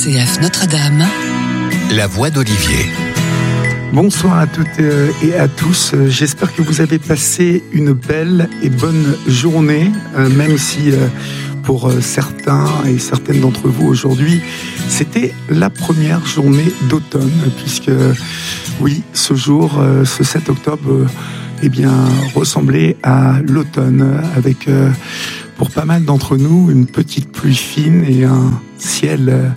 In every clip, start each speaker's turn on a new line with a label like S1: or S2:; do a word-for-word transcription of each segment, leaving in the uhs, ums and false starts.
S1: C F Notre-Dame,
S2: la voix d'Olivier.
S3: Bonsoir à toutes et à tous. J'espère que vous avez passé une belle et bonne journée, même si pour certains et certaines d'entre vous aujourd'hui, c'était la première journée d'automne, puisque oui, ce jour, ce sept octobre, eh bien, ressemblait à l'automne, avec pour pas mal d'entre nous une petite pluie fine et un ciel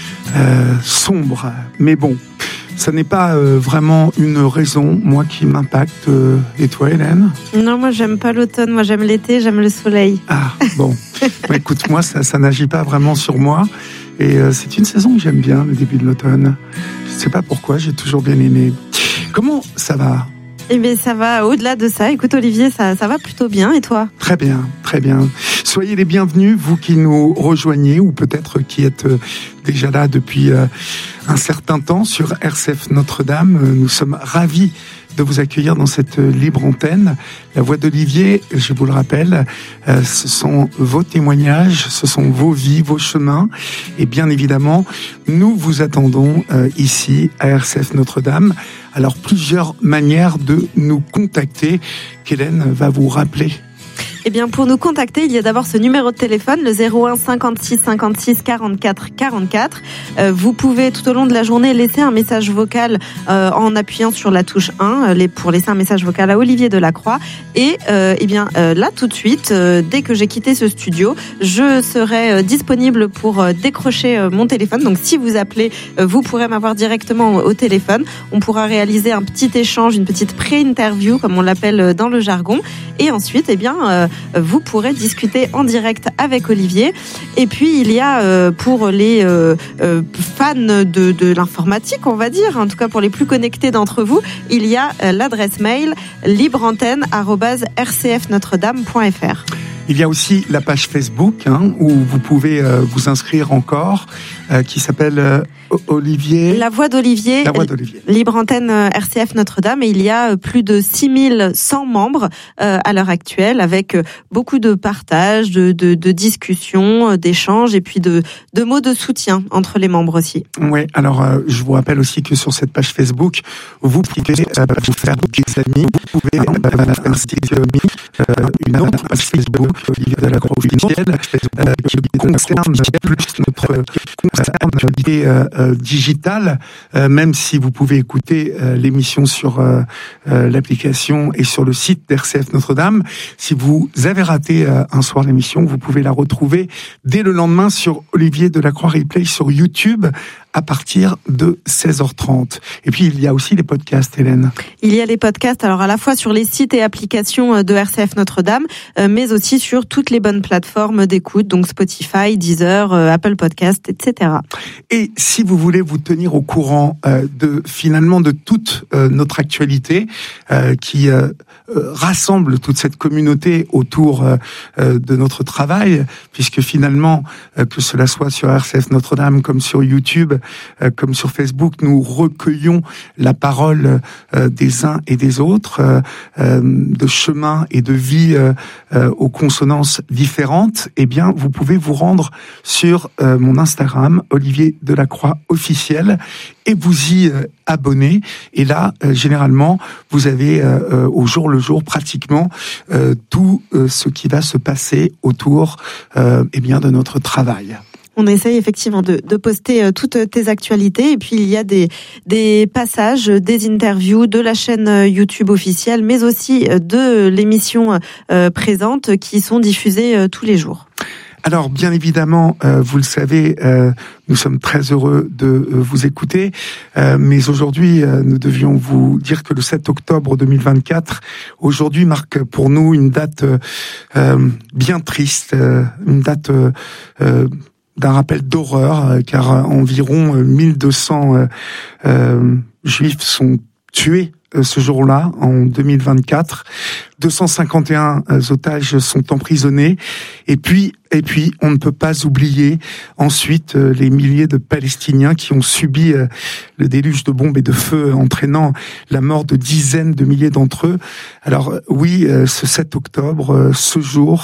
S3: euh, sombre. Mais bon, ça n'est pas euh, vraiment une raison, moi, qui m'impacte. Euh, et toi, Hélène ?
S4: Non, moi, j'aime pas l'automne. Moi, j'aime l'été, j'aime le soleil.
S3: Ah, bon. bah, écoute, moi, ça, ça n'agit pas vraiment sur moi. Et euh, c'est une saison que j'aime bien, le début de l'automne. Je ne sais pas pourquoi, j'ai toujours bien aimé. Comment ça va ?
S4: Eh bien, ça va au-delà de ça. Écoute, Olivier, ça, ça va plutôt bien. Et toi ?
S3: Très bien, très bien. Soyez les bienvenus, vous qui nous rejoignez ou peut-être qui êtes déjà là depuis un certain temps sur R C F Notre-Dame. Nous sommes ravis de vous accueillir dans cette libre antenne. La voix d'Olivier, je vous le rappelle, euh, ce sont vos témoignages, ce sont vos vies, vos chemins. Et bien évidemment, nous vous attendons euh, ici à R C F Notre-Dame. Alors, plusieurs manières de nous contacter qu'Hélène va vous rappeler.
S4: Eh bien, pour nous contacter, il y a d'abord ce numéro de téléphone, le zéro un cinquante-six cinquante-six quarante-quatre quarante-quatre. Euh, vous pouvez tout au long de la journée laisser un message vocal euh, en appuyant sur la touche un les, pour laisser un message vocal à Olivier Delacroix. Et euh, eh bien euh, là, tout de suite, euh, dès que j'ai quitté ce studio, je serai euh, disponible pour euh, décrocher euh, mon téléphone. Donc, si vous appelez, euh, vous pourrez m'avoir directement au, au téléphone. On pourra réaliser un petit échange, une petite pré-interview, comme on l'appelle dans le jargon. Et ensuite, eh bien... Euh, vous pourrez discuter en direct avec Olivier. Et puis, il y a euh, pour les euh, euh, fans de, de l'informatique, on va dire, en tout cas pour les plus connectés d'entre vous, il y a euh, l'adresse mail libreantenne arobase r c f notre dame point f r.
S3: Il y a aussi la page Facebook hein, où vous pouvez euh, vous inscrire encore, euh, qui s'appelle euh, Olivier.
S4: La voix d'Olivier.
S3: La voix d'Olivier.
S4: Libre antenne R C F Notre-Dame. Et il y a plus de six mille cent membres euh, à l'heure actuelle, avec beaucoup de partages, de, de, de discussions, d'échanges et puis de, de mots de soutien entre les membres aussi.
S3: Oui, alors euh, je vous rappelle aussi que sur cette page Facebook, vous pouvez euh, vous faire des amis, vous pouvez euh, ainsi que euh, une autre page Facebook. Olivier Delacroix officiel, euh, qui concerne plus notre actualité euh, euh, digitale, euh, même si vous pouvez écouter euh, l'émission sur euh, euh, l'application et sur le site d'R C F Notre-Dame. Si vous avez raté euh, un soir l'émission, vous pouvez la retrouver dès le lendemain sur Olivier Delacroix Replay sur YouTube à partir de seize heures trente. Et puis, il y a aussi les podcasts, Hélène.
S4: Il y a les podcasts, alors à la fois sur les sites et applications de R C F Notre-Dame, mais aussi sur toutes les bonnes plateformes d'écoute, donc Spotify, Deezer, Apple Podcast, et cetera.
S3: Et si vous voulez vous tenir au courant euh, de finalement de toute euh, notre actualité euh, qui euh, euh, rassemble toute cette communauté autour euh, euh, de notre travail, puisque finalement, euh, que cela soit sur R C F Notre-Dame comme sur YouTube, euh, comme sur Facebook, nous recueillons la parole euh, des uns et des autres, euh, euh, de chemin et de vie euh, euh, aux consonances différentes. Eh bien, vous pouvez vous rendre sur euh, mon Instagram, Olivier Delacroix officiel, et vous y euh, abonner. Et là, euh, généralement, vous avez euh, euh, au jour le jour pratiquement euh, tout euh, ce qui va se passer autour euh, eh bien de notre travail.
S4: On essaye effectivement de, de poster euh, toutes tes actualités, et puis il y a des, des passages, des interviews de la chaîne YouTube officielle, mais aussi de l'émission euh, présente qui sont diffusées euh, tous les jours.
S3: Alors, bien évidemment, euh, vous le savez, euh, nous sommes très heureux de euh, vous écouter, euh, mais aujourd'hui, euh, nous devions vous dire que le sept octobre deux mille vingt-quatre, aujourd'hui, marque pour nous une date euh, bien triste, euh, une date euh, euh, d'un rappel d'horreur, car environ mille deux cents euh, euh, juifs sont tués ce jour-là, en deux mille vingt-quatre. deux cent cinquante et un otages sont emprisonnés. Et puis, et puis, on ne peut pas oublier ensuite les milliers de Palestiniens qui ont subi le déluge de bombes et de feu entraînant la mort de dizaines de milliers d'entre eux. Alors oui, ce sept octobre, ce jour,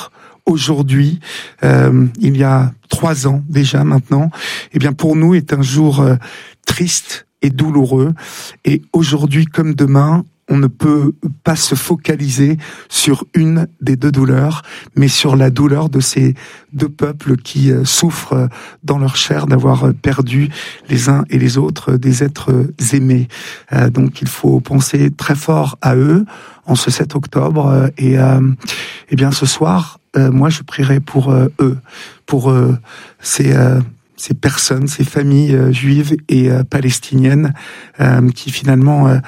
S3: aujourd'hui, euh, il y a trois ans déjà maintenant, eh bien pour nous est un jour euh, triste et douloureux. Et aujourd'hui comme demain, on ne peut pas se focaliser sur une des deux douleurs, mais sur la douleur de ces deux peuples qui euh, souffrent dans leur chair d'avoir perdu les uns et les autres des êtres aimés. Euh, donc il faut penser très fort à eux en ce sept octobre. Euh, et euh, eh bien ce soir, euh, moi je prierai pour euh, eux, pour euh, ces... Euh, ces personnes, ces familles euh, juives et euh, palestiniennes euh, qui finalement euh,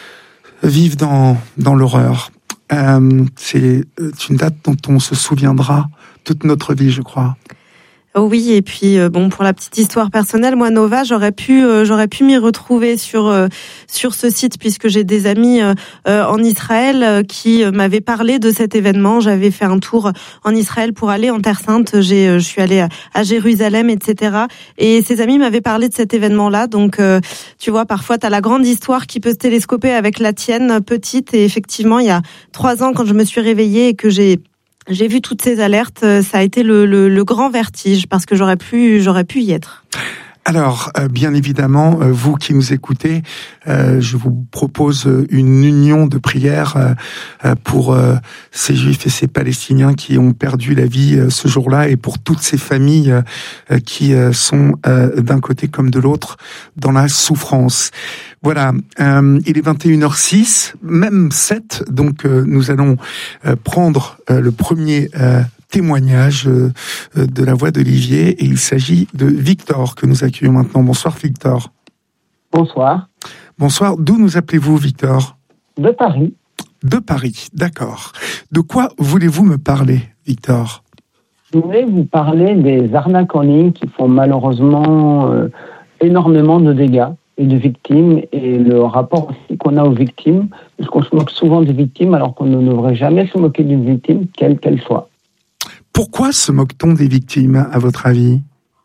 S3: vivent dans dans l'horreur. Euh, c'est une date dont on se souviendra toute notre vie, je crois.
S4: Oh oui, et puis euh, bon, pour la petite histoire personnelle, moi Nova, j'aurais pu euh, j'aurais pu m'y retrouver sur euh, sur ce site puisque j'ai des amis euh, euh, en Israël euh, qui m'avaient parlé de cet événement. J'avais fait un tour en Israël pour aller en Terre Sainte. J'ai euh, je suis allée à, à Jérusalem, et cetera. Et ces amis m'avaient parlé de cet événement-là. Donc euh, tu vois, parfois t'as la grande histoire qui peut se télescoper avec la tienne petite. Et effectivement, il y a trois ans, quand je me suis réveillée et que j'ai J'ai vu toutes ces alertes, ça a été le, le, le grand vertige parce que j'aurais pu, j'aurais pu y être.
S3: Alors, euh, bien évidemment, euh, vous qui nous écoutez, euh, je vous propose une union de prière euh, pour euh, ces Juifs et ces Palestiniens qui ont perdu la vie euh, ce jour-là et pour toutes ces familles euh, qui euh, sont euh, d'un côté comme de l'autre dans la souffrance. Voilà, euh, il est vingt et une heures six, même sept, donc euh, nous allons euh, prendre euh, le premier euh, témoignage euh, de la voix d'Olivier, et il s'agit de Victor que nous accueillons maintenant. Bonsoir Victor.
S1: Bonsoir.
S3: Bonsoir, d'où nous appelez-vous Victor ?
S1: De Paris.
S3: De Paris, d'accord. De quoi voulez-vous me parler, Victor ?
S1: Je voulais vous parler des arnaques en ligne qui font malheureusement euh, énormément de dégâts et de victimes, et le rapport aussi qu'on a aux victimes, parce qu'on se moque souvent des victimes alors qu'on ne devrait jamais se moquer d'une victime, quelle qu'elle soit.
S3: Pourquoi se moque-t-on des victimes, à votre avis ?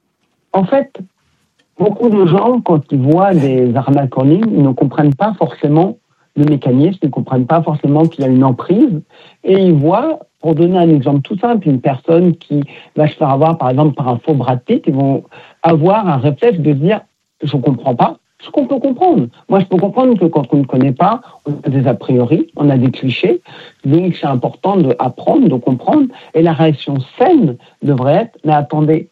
S1: En fait, beaucoup de gens, quand ils voient des arnaques en ligne, ils ne comprennent pas forcément le mécanisme, ils ne comprennent pas forcément qu'il y a une emprise, et ils voient, pour donner un exemple tout simple, une personne qui va se faire avoir, par exemple, par un faux Brad Pitt, ils vont avoir un réflexe de dire « je ne comprends pas ». Ce qu'on peut comprendre. Moi, je peux comprendre que quand on ne connaît pas, on a des a priori, on a des clichés. Donc, c'est important d'apprendre, de comprendre. Et la réaction saine devrait être, mais attendez,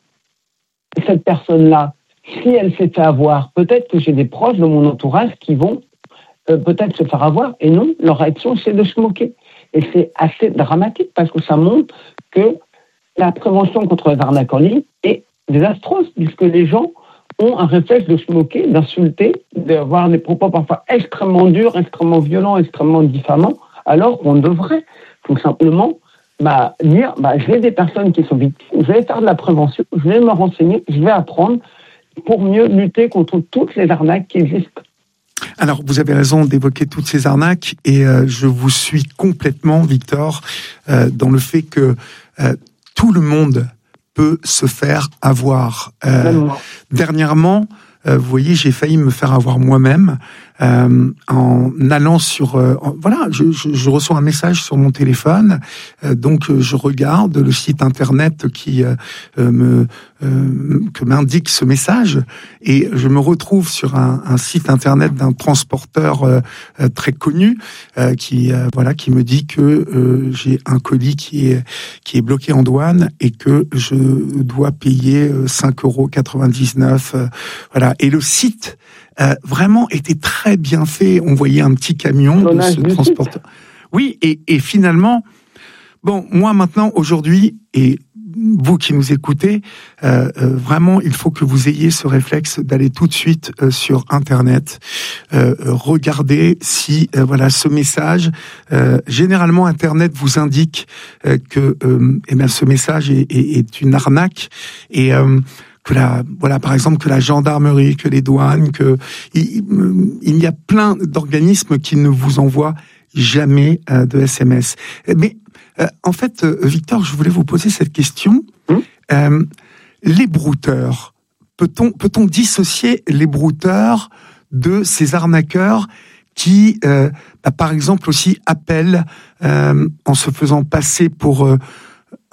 S1: cette personne-là, si elle s'est fait avoir, peut-être que j'ai des proches de mon entourage qui vont euh, peut-être se faire avoir. Et non, leur réaction, c'est de se moquer. Et c'est assez dramatique parce que ça montre que la prévention contre les arnaques en ligne est désastreuse, puisque les gens ont un réflexe de se moquer, d'insulter, d'avoir des propos parfois extrêmement durs, extrêmement violents, extrêmement diffamants, alors qu'on devrait tout simplement bah, dire bah, j'ai des personnes qui sont victimes, je vais faire de la prévention, je vais me renseigner, je vais apprendre pour mieux lutter contre toutes les arnaques qui existent.
S3: Alors, vous avez raison d'évoquer toutes ces arnaques, et euh, je vous suis complètement, Victor, euh, dans le fait que euh, tout le monde peut se faire avoir. Euh, dernièrement, euh, vous voyez, j'ai failli me faire avoir moi-même euh, en allant sur... Euh, en, voilà, je, je, je reçois un message sur mon téléphone, euh, donc euh, je regarde le site internet qui euh, me euh, que m'indique ce message, et je me retrouve sur un, un site internet d'un transporteur euh, euh, très connu euh, qui euh, voilà qui me dit que euh, j'ai un colis qui est qui est bloqué en douane et que je dois payer cinq euros quatre-vingt-dix-neuf. Euh, voilà, et le site Euh, vraiment était très bien fait. On voyait un petit camion de ce transporteur. Oui, et, et finalement, bon, moi maintenant, aujourd'hui, et vous qui nous écoutez, euh, euh, vraiment, il faut que vous ayez ce réflexe d'aller tout de suite euh, sur Internet, euh, regarder si, euh, voilà, ce message, euh, généralement Internet vous indique euh, que, euh, eh bien, ce message est, est, est une arnaque, et euh, que la, voilà, par exemple, que la gendarmerie, que les douanes, que il, il y a plein d'organismes qui ne vous envoient jamais euh, de S M S. Mais euh, en fait, euh, Victor, je voulais vous poser cette question. Mmh. Euh, les brouteurs, peut-on peut-on dissocier les brouteurs de ces arnaqueurs qui, euh, bah, par exemple, aussi appellent euh, en se faisant passer pour euh,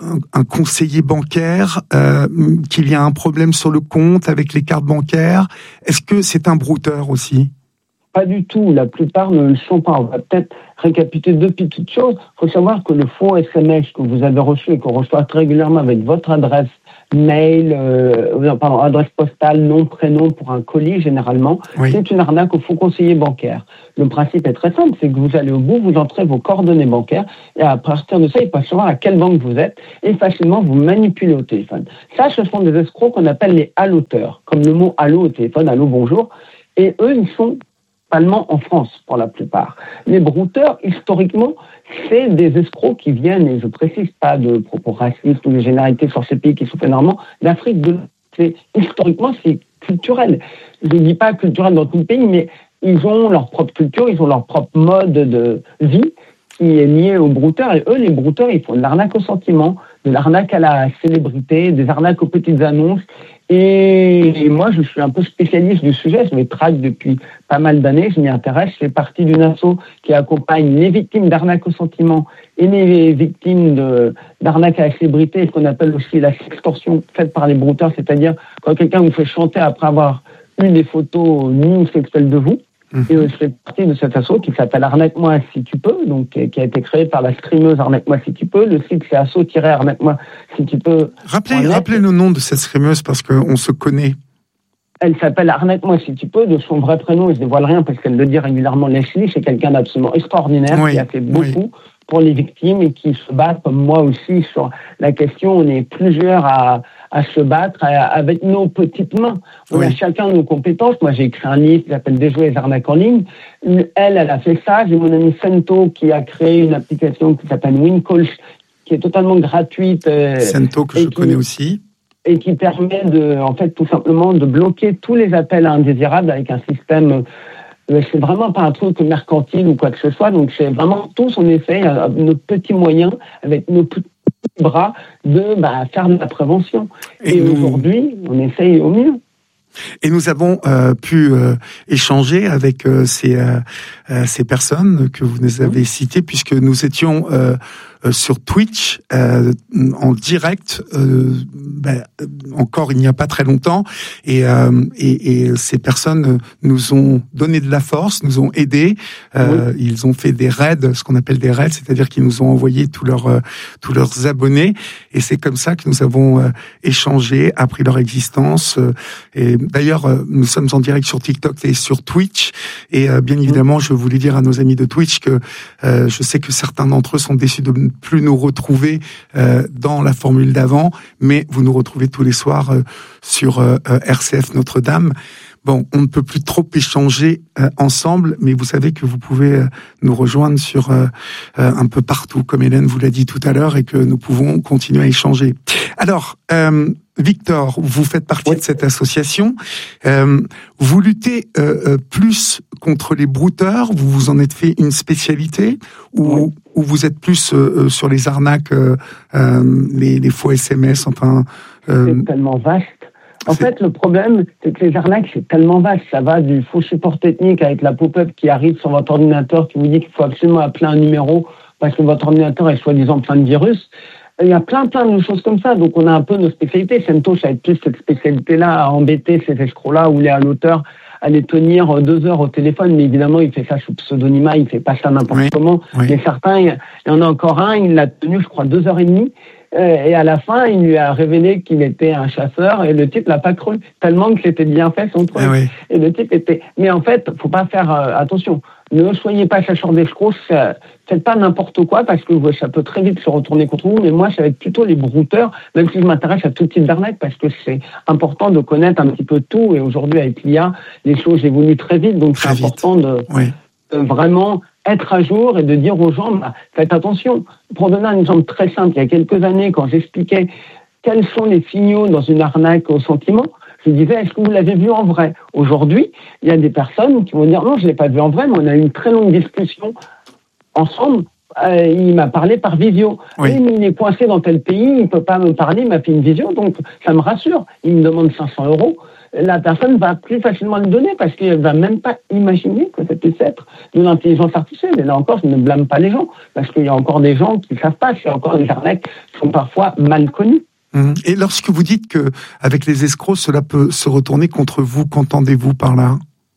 S3: un, un conseiller bancaire, euh, qu'il y a un problème sur le compte avec les cartes bancaires. Est-ce que c'est un brouteur aussi ?
S1: Pas du tout, la plupart ne le sont pas. On va peut-être récapituler deux petites choses. Il faut savoir que le faux S M S que vous avez reçu et qu'on reçoit très régulièrement avec votre adresse mail, euh, pardon, adresse postale, nom, prénom pour un colis généralement, oui. C'est une arnaque au faux conseiller bancaire. Le principe est très simple, c'est que vous allez au bout, vous entrez vos coordonnées bancaires et à partir de ça, ils peuvent savoir à quelle banque vous êtes et facilement vous manipuler au téléphone. Ça, ce sont des escrocs qu'on appelle les alloteurs, comme le mot allô au téléphone, allô, bonjour. Et eux, ils sont principalement en France pour la plupart. Les brouteurs, historiquement, c'est des escrocs qui viennent, et je précise pas de propos racistes ou de généralités sur ces pays qui sont énormément, d'Afrique de l'Ouest. Historiquement, c'est culturel. Je ne dis pas culturel dans tout le pays, mais ils ont leur propre culture, ils ont leur propre mode de vie qui est lié aux brouteurs. Et eux, les brouteurs, ils font de l'arnaque au sentiment, de l'arnaque à la célébrité, des arnaques aux petites annonces. Et moi, je suis un peu spécialiste du sujet. Je me traque depuis pas mal d'années. Je m'y intéresse. Je fais partie d'une asso qui accompagne les victimes d'arnaque au sentiment et les victimes de, d'arnaque à la célébrité, ce qu'on appelle aussi la sextorsion faite par les brouteurs, c'est-à-dire quand quelqu'un vous fait chanter après avoir eu des photos nues sexuelles de vous. Et je fais partie de cet asso qui s'appelle Arnaque-moi si tu peux, donc qui a été créé par la streameuse Arnaque-moi si tu peux. Le site c'est asso-arnaque-moi si tu peux.
S3: Rappelez, rappelez le nom de cette streameuse parce qu'on se connaît.
S1: Elle s'appelle Arnaque-moi si tu peux, de son vrai prénom, et je ne dévoile rien parce qu'elle le dit régulièrement. Leslie, c'est quelqu'un d'absolument extraordinaire oui, qui a fait beaucoup oui. pour les victimes et qui se bat comme moi aussi sur la question. On est plusieurs à, à se battre à, avec nos petites mains. On oui. a chacun nos compétences. Moi, j'ai écrit un livre qui s'appelle Déjouer les arnaques en ligne. Elle, elle a fait ça. J'ai mon ami Sento qui a créé une application qui s'appelle WinCall, qui est totalement gratuite. Euh,
S3: Sento que je qui, connais aussi.
S1: Et qui permet de, en fait, tout simplement de bloquer tous les appels indésirables avec un système. C'est vraiment pas un truc mercantile ou quoi que ce soit. Donc, c'est vraiment tous, on essaye, nos petits moyens, avec nos petits bras, de bah, faire de la prévention. Et, Et nous... aujourd'hui, on essaye au mieux.
S3: Et nous avons euh, pu euh, échanger avec euh, ces, euh, ces personnes que vous nous avez citées, puisque nous étions euh, sur Twitch euh, en direct, euh, ben, encore il n'y a pas très longtemps, et, euh, et, et ces personnes nous ont donné de la force, nous ont aidés. Euh, oui. Ils ont fait des raids, ce qu'on appelle des raids, c'est-à-dire qu'ils nous ont envoyé tous leurs euh, tous leurs abonnés, et c'est comme ça que nous avons euh, échangé, appris leur existence. Euh, et d'ailleurs, euh, nous sommes en direct sur TikTok et sur Twitch, et euh, bien évidemment, je voulais dire à nos amis de Twitch que euh, je sais que certains d'entre eux sont déçus de plus nous retrouver euh, dans la formule d'avant, mais vous nous retrouvez tous les soirs euh, sur euh, R C F Notre-Dame. Bon, on ne peut plus trop échanger euh, ensemble, mais vous savez que vous pouvez euh, nous rejoindre sur euh, euh, un peu partout, comme Hélène vous l'a dit tout à l'heure, et que nous pouvons continuer à échanger. Alors, euh, Victor, vous faites partie oui. de cette association. Euh, vous luttez euh, euh, plus contre les brouteurs. Vous vous en êtes fait une spécialité, ou, oui. ou vous êtes plus euh, sur les arnaques, euh, euh, les, les faux S M S. Enfin,
S1: euh, c'est tellement vaste. En c'est... fait, le problème, c'est que les arnaques, c'est tellement vaste. Ça va du faux support technique avec la pop-up qui arrive sur votre ordinateur qui vous dit qu'il faut absolument appeler un numéro parce que votre ordinateur est soi-disant plein de virus. Il y a plein, plein de choses comme ça. Donc, on a un peu nos spécialités. Sento, ça va être plus cette spécialité-là à embêter ces escrocs-là où il est à l'auteur à les tenir deux heures au téléphone. Mais évidemment, il fait ça sous pseudonymat. Il fait pas ça n'importe oui, comment. Oui. Mais certains, il y en a encore un, il l'a tenu, je crois, deux heures et demie. Et à la fin, il lui a révélé qu'il était un chasseur et le type l'a pas cru tellement que c'était bien fait son truc. Ah oui. Et le type était. Mais en fait, faut pas faire euh, attention. Ne soyez pas chasseurs d'escrocs. Faites pas n'importe quoi parce que ça peut très vite se retourner contre vous. Mais moi, ça va être plutôt les brouteurs, même si je m'intéresse à tout type d'arnaque parce que c'est important de connaître un petit peu tout. Et aujourd'hui, avec l'I A, les choses évoluent très vite, donc très c'est vite. important de, oui. de vraiment être à jour et de dire aux gens, bah, faites attention. Pour donner un exemple très simple, il y a quelques années, quand j'expliquais quels sont les signaux dans une arnaque au sentiment, je disais, est-ce que vous l'avez vu en vrai? Aujourd'hui, il y a des personnes qui vont dire, non, je ne l'ai pas vu en vrai, mais on a eu une très longue discussion ensemble. Euh, il m'a parlé par visio. Oui. Oui, mais il est coincé dans tel pays, il ne peut pas me parler, il m'a fait une visio, donc ça me rassure. Il me demande cinq cents euros. la personne va plus facilement le donner parce qu'elle va même pas imaginer que ça puisse être de l'intelligence artificielle. Et là encore, je ne blâme pas les gens parce qu'il y a encore des gens qui ne savent pas. Il y a encore des arnaques qui sont parfois mal connues.
S3: Et lorsque vous dites que avec les escrocs, cela peut se retourner contre vous, qu'entendez-vous par là ?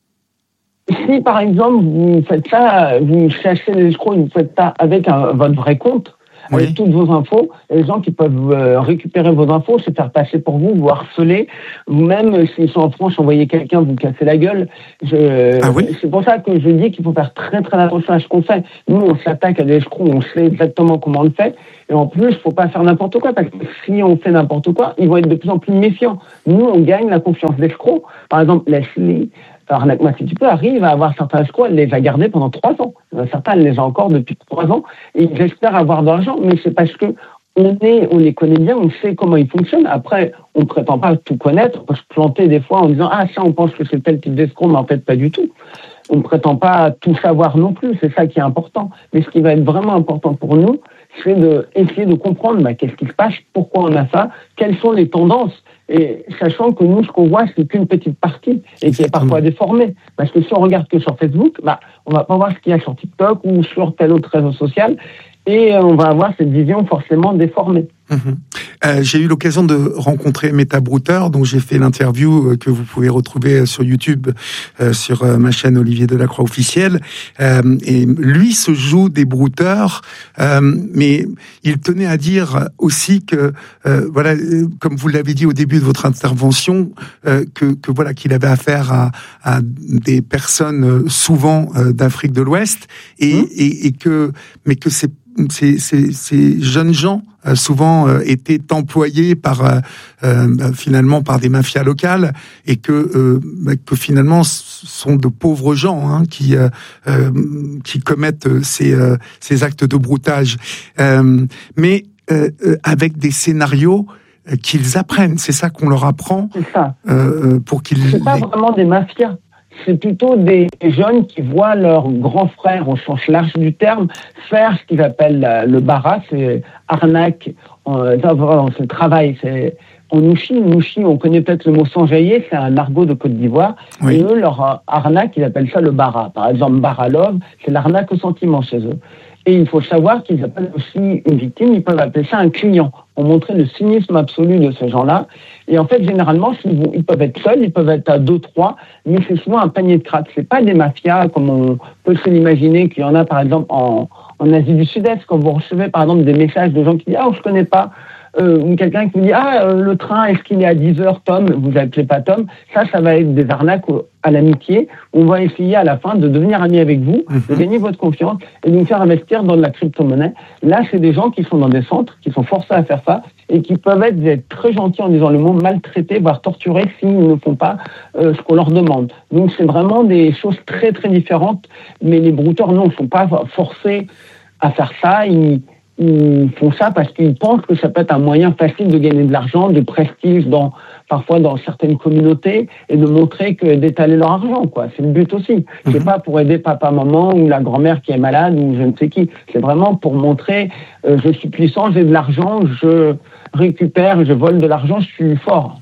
S1: Si par exemple vous faites ça, vous cherchez les escrocs, vous faites ça avec un, votre vrai compte, oui. avec toutes vos infos, et les gens qui peuvent euh, récupérer vos infos, se faire passer pour vous, vous harceler, vous-même, s'ils sont en France, envoyer quelqu'un, vous casser la gueule. Je,
S3: ah oui
S1: c'est pour ça que je dis qu'il faut faire très très attention à ce qu'on fait. Nous, on s'attaque à des escrocs, on sait exactement comment on le fait, et en plus, il ne faut pas faire n'importe quoi, parce que si on fait n'importe quoi, ils vont être de plus en plus méfiants. Nous, on gagne la confiance des escrocs. Par exemple, Leslie, Arnaque-moi si tu peux, arrive à avoir certains escrocs, elle les a gardés pendant trois ans. Certains, elle les a encore depuis trois ans, et ils espèrent avoir de l'argent, mais c'est parce que on est, on les connaît bien, on sait comment ils fonctionnent. Après, on ne prétend pas tout connaître, on peut se planter des fois en disant « Ah, ça, on pense que c'est tel type d'escroc », mais en fait, pas du tout. On ne prétend pas tout savoir non plus, c'est ça qui est important. Mais ce qui va être vraiment important pour nous, c'est d'essayer de comprendre bah, qu'est-ce qui se passe, pourquoi on a ça, quelles sont les tendances. Et sachant que nous, ce qu'on voit, c'est qu'une petite partie et qui est parfois déformée. Parce que si on regarde que sur Facebook, bah, on va pas voir ce qu'il y a sur TikTok ou sur tel autre réseau social. Et on va avoir cette vision forcément déformée.
S3: Mmh. Euh, j'ai eu l'occasion de rencontrer Meta Brouter, dont j'ai fait l'interview euh, que vous pouvez retrouver sur YouTube, euh, sur euh, ma chaîne Olivier Delacroix officielle. Euh, et lui se joue des brouteurs, euh, mais il tenait à dire aussi que, euh, voilà, euh, comme vous l'avez dit au début de votre intervention, euh, que, que voilà qu'il avait affaire à, à des personnes souvent euh, d'Afrique de l'Ouest, et, mmh. et, et que, mais que c'est Ces, ces, ces jeunes gens euh, souvent euh, étaient employés par euh, euh, finalement par des mafias locales et que euh, que finalement sont de pauvres gens hein, qui euh, euh, qui commettent ces euh, ces actes de broutage, euh, mais euh, avec des scénarios qu'ils apprennent. C'est ça qu'on leur apprend.
S1: C'est ça.
S3: Euh, pour qu'ils.
S1: C'est pas vraiment des mafias. C'est plutôt des jeunes qui voient leur grand frère, au sens large du terme, faire ce qu'ils appellent le bara, c'est arnaque, euh, c'est travail, c'est en Nouchi. Nouchi, on connaît peut-être le mot s'enjailler, c'est un argot de Côte d'Ivoire. Oui. Et eux, leur arnaque, ils appellent ça le bara. Par exemple, bara love, c'est l'arnaque au sentiment chez eux. Et il faut savoir qu'ils appellent aussi une victime, ils peuvent appeler ça un client, pour montrer le cynisme absolu de ces gens-là. Et en fait, généralement, ils peuvent être seuls, ils peuvent être à deux, trois, mais c'est souvent un panier de crack. C'est pas des mafias comme on peut se l'imaginer, qu'il y en a par exemple en, en Asie du Sud-Est, quand vous recevez par exemple des messages de gens qui disent « Ah, je connais pas ». Euh, ou quelqu'un qui vous dit « Ah, euh, le train, est-ce qu'il est à dix heures, Tom ?» Vous n'appelez pas Tom. Ça, ça va être des arnaques à l'amitié. On va essayer à la fin de devenir amis avec vous, mm-hmm. de gagner votre confiance et de nous faire investir dans de la crypto-monnaie. Là, c'est des gens qui sont dans des centres, qui sont forcés à faire ça et qui peuvent être, être très gentils en disant le mot, maltraités, voire torturés s'ils ne font pas euh, ce qu'on leur demande. Donc, c'est vraiment des choses très, très différentes. Mais les brouteurs, non, ne sont pas forcés à faire ça. Ils... Ils font ça parce qu'ils pensent que ça peut être un moyen facile de gagner de l'argent, de prestige, dans, parfois dans certaines communautés, et de montrer que d'étaler leur argent, quoi. C'est le but aussi. Mm-hmm. C'est pas pour aider papa, maman, ou la grand-mère qui est malade, ou je ne sais qui. C'est vraiment pour montrer, euh, je suis puissant, j'ai de l'argent, je récupère, je vole de l'argent, je suis fort.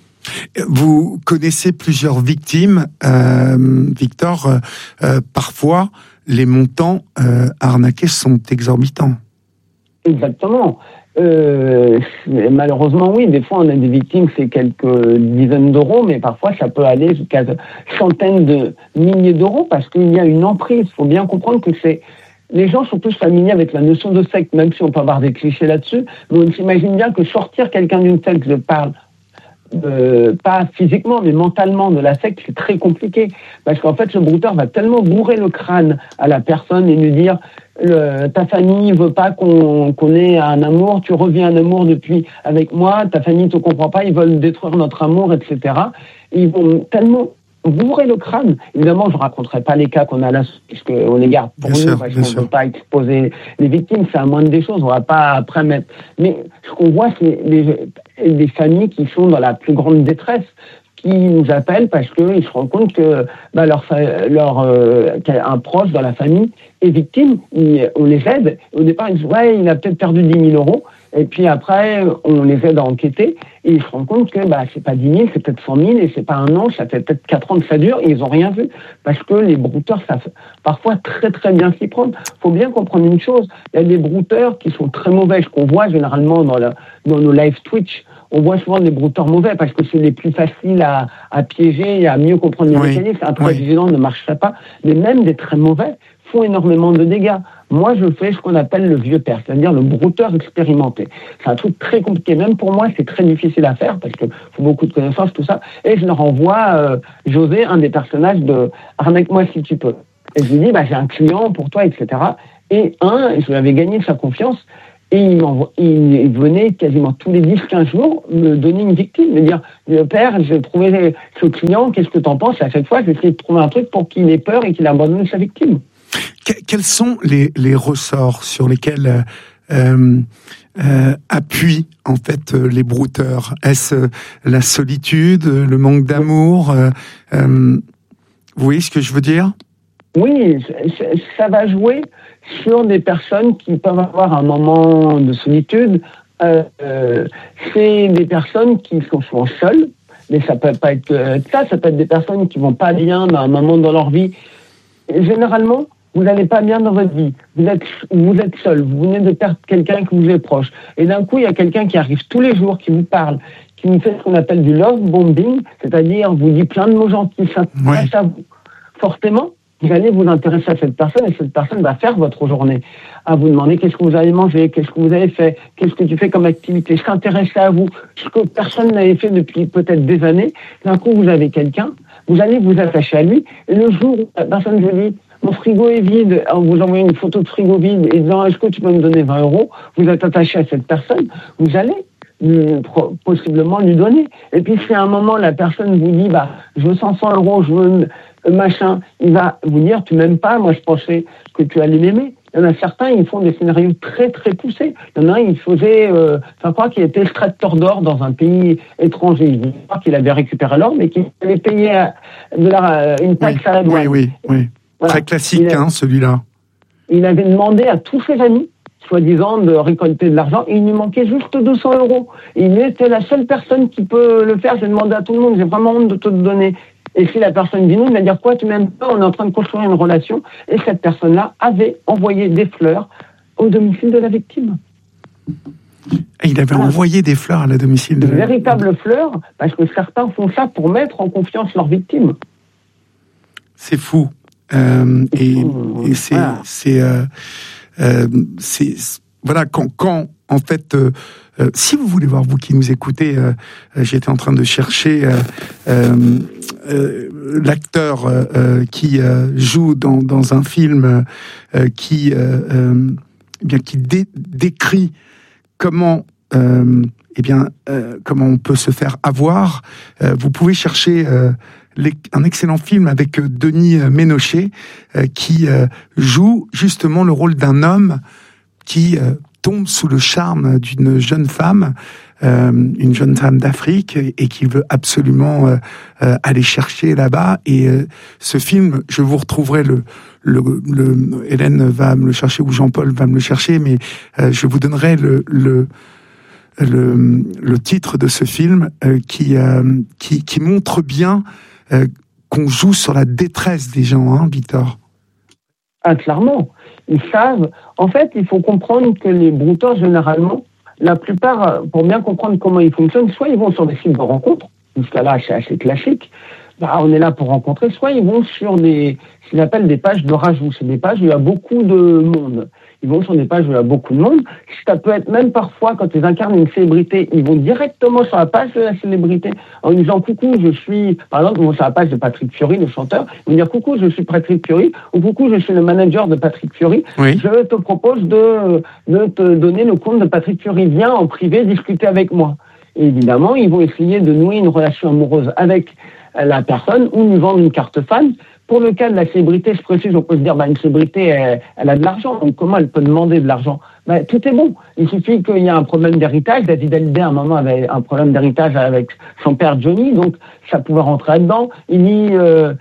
S3: Vous connaissez plusieurs victimes, euh, Victor. Euh, parfois, les montants euh, arnaqués sont exorbitants.
S1: Exactement. Euh, malheureusement, oui, des fois on a des victimes, c'est quelques dizaines d'euros, mais parfois ça peut aller jusqu'à centaines de milliers d'euros parce qu'il y a une emprise. Il faut bien comprendre que c'est... Les gens sont tous familiers avec la notion de secte, même si on peut avoir des clichés là-dessus, mais on s'imagine bien que sortir quelqu'un d'une secte, je parle Euh, pas physiquement, mais mentalement de la secte, c'est très compliqué. Parce qu'en fait, le brouteur va tellement bourrer le crâne à la personne et lui dire le, ta famille veut pas qu'on, qu'on ait un amour, tu reviens un amour depuis avec moi, ta famille te comprend pas, ils veulent détruire notre amour, et cetera. Et ils vont tellement bourrer le crâne. Évidemment, je ne raconterai pas les cas qu'on a là, puisqu'on les garde pour bien nous, sûr, parce qu'on ne veut pas exposer les victimes, c'est la moindre des choses, on ne va pas après mettre... Mais ce qu'on voit, c'est des, des familles qui sont dans la plus grande détresse, qui nous appellent parce qu'ils se rendent compte que bah, leur, leur, euh, un proche dans la famille est victime, ils, on les aide. Au départ, ils disent « Ouais, il a peut-être perdu dix mille euros ». Et puis après, on les aide à enquêter et ils se rendent compte que bah, c'est pas dix mille, c'est peut-être cent mille et c'est pas un an, ça fait peut-être quatre ans que ça dure et ils ont rien vu. Parce que les brouteurs savent parfois très très bien s'y prendre. Faut bien comprendre une chose, il y a des brouteurs qui sont très mauvais, ce qu'on voit généralement dans, la, dans nos live Twitch. On voit souvent des brouteurs mauvais parce que c'est les plus faciles à, à piéger et à mieux comprendre les oui. mécanismes. Un très oui. vigilant ne marcherait pas. Mais même des très mauvais font énormément de dégâts. Moi, je fais ce qu'on appelle le vieux père, c'est-à-dire le brouteur expérimenté. C'est un truc très compliqué. Même pour moi, c'est très difficile à faire parce qu'il faut beaucoup de connaissances, tout ça. Et je leur envoie euh, José, un des personnages de « Arnaque-moi si tu peux ». Et je lui dis bah, « J'ai un client pour toi, et cetera » Et un, je lui avais gagné sa confiance. Et il, il venait quasiment tous les dix à quinze jours me donner une victime, me dire « Père, j'ai trouvé ce client, qu'est-ce que tu en penses ?» À chaque fois, j'essaie de trouver un truc pour qu'il ait peur et qu'il abandonne sa victime.
S3: Quels sont les, les ressorts sur lesquels euh, euh, appuient en fait les brouteurs ? Est-ce la solitude, le manque d'amour euh, euh, Vous voyez ce que je veux dire ?
S1: Oui, ça va jouer sur des personnes qui peuvent avoir un moment de solitude. Euh, euh, c'est des personnes qui sont souvent seules, mais ça peut pas être ça, ça peut être des personnes qui vont pas bien à un moment dans leur vie. Et généralement, vous n'allez pas bien dans votre vie, vous êtes, vous êtes seul, vous venez de perdre quelqu'un qui vous est proche, et d'un coup, il y a quelqu'un qui arrive tous les jours, qui vous parle, qui vous fait ce qu'on appelle du love bombing, c'est-à-dire vous dit plein de mots gentils, s'intéresse ouais. à vous. Forcément, vous allez vous intéresser à cette personne et cette personne va faire votre journée. À vous demander qu'est-ce que vous avez mangé, qu'est-ce que vous avez fait, qu'est-ce que tu fais comme activité, s'intéresser à vous, ce que personne n'avait fait depuis peut-être des années. D'un coup, vous avez quelqu'un, vous allez vous attacher à lui, et le jour où la personne vous dit mon frigo est vide, en vous envoyant une photo de frigo vide et disant est-ce que tu peux me donner vingt euros, vous êtes attaché à cette personne, vous allez lui, possiblement lui donner. Et puis si à un moment la personne vous dit bah je veux cinq cents euros, je veux machin, il va vous dire tu m'aimes pas, moi je pensais que tu allais m'aimer. Il y en a certains, ils font des scénarios très très poussés. Il y en a un, il faisait, euh, enfin crois qu'il était extracteur d'or dans un pays étranger. Il croit qu'il avait récupéré l'or, mais qu'il avait payé de la, une taxe
S3: oui,
S1: à la douane.
S3: Oui, oui, oui. Voilà. Très classique, a, hein, celui-là.
S1: Il avait demandé à tous ses amis, soi-disant, de récolter de l'argent, et il lui manquait juste deux cents euros. Et il était la seule personne qui peut le faire. J'ai demandé à tout le monde, j'ai vraiment honte de te le donner. Et si la personne dit non, il va dire quoi, tu m'aimes pas, on est en train de construire une relation. Et cette personne-là avait envoyé des fleurs au domicile de la victime.
S3: Et il avait ah. envoyé des fleurs à la domicile de
S1: la victime. Des véritables fleurs, parce que certains font ça pour mettre en confiance leur victime.
S3: C'est fou. Euh, et, et c'est, voilà. c'est, euh, euh, c'est, voilà, quand, quand en fait, euh, euh, si vous voulez voir, vous qui nous écoutez, euh, j'étais en train de chercher euh, euh, euh, l'acteur euh, qui euh, joue dans, dans un film euh, qui, euh, euh, eh bien, qui dé- décrit comment. Euh, eh bien, euh, comment on peut se faire avoir. Euh, vous pouvez chercher euh, les, un excellent film avec euh, Denis Ménochet euh, qui euh, joue justement le rôle d'un homme qui euh, tombe sous le charme d'une jeune femme, euh, une jeune femme d'Afrique, et, et qui veut absolument euh, euh, aller chercher là-bas. Et euh, ce film, je vous retrouverai le, le, le Hélène va me le chercher ou Jean-Paul va me le chercher, mais euh, je vous donnerai le, le Le, le titre de ce film euh, qui, euh, qui qui montre bien euh, qu'on joue sur la détresse des gens, hein, Victor.
S1: Ah, clairement. Ils savent. En fait, il faut comprendre que les brouteurs, généralement, la plupart, pour bien comprendre comment ils fonctionnent, soit ils vont sur des sites de rencontres, jusqu'à là, c'est assez classique. Bah, on est là pour rencontrer, soit ils vont sur des, ce qu'ils appellent des pages de rajout. C'est des pages où il y a beaucoup de monde. Ils vont sur des pages où il y a beaucoup de monde. Ça peut être même parfois, quand ils incarnent une célébrité, ils vont directement sur la page de la célébrité en disant « Coucou, je suis... » Par exemple, ils vont sur la page de Patrick Fiori, le chanteur. Ils vont dire « Coucou, je suis Patrick Fiori » ou « Coucou, je suis le manager de Patrick Fiori. Oui. Je te propose de, de te donner le compte de Patrick Fiori. Viens en privé discuter avec moi. » Et évidemment, ils vont essayer de nouer une relation amoureuse avec la personne ou lui vendre une carte fan. Pour le cas de la célébrité, je précise, on peut se dire, bah, une célébrité, elle, elle a de l'argent, donc comment elle peut demander de l'argent? Bah, tout est bon. Il suffit qu'il y ait un problème d'héritage. David Hallyday, à un moment, avait un problème d'héritage avec son père Johnny, donc ça pouvait rentrer là-dedans. Il dit, euh,